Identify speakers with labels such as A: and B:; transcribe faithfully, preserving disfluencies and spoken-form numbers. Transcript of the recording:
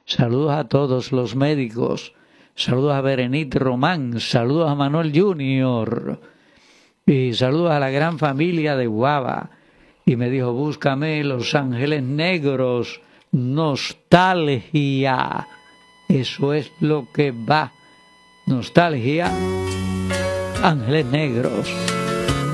A: saludos a todos los médicos, saludos a Berenite Román, saludos a Manuel Junior y saludos a la gran familia de Guava. Y me dijo, búscame Los Ángeles Negros, nostalgia. Eso es lo que va. Nostalgia, Ángeles Negros.